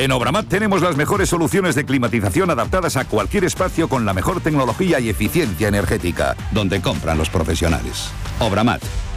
En Obramat tenemos las mejores soluciones de climatización adaptadas a cualquier espacio con la mejor tecnología y eficiencia energética. Donde compran los profesionales. Obramat.